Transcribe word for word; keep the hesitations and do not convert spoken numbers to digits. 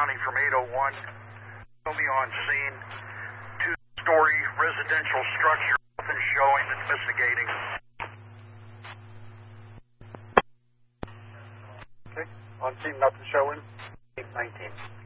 County from eight oh one. Will be on scene. Two-story residential structure, nothing showing, investigating. Okay, on scene, nothing showing. eight nineteen.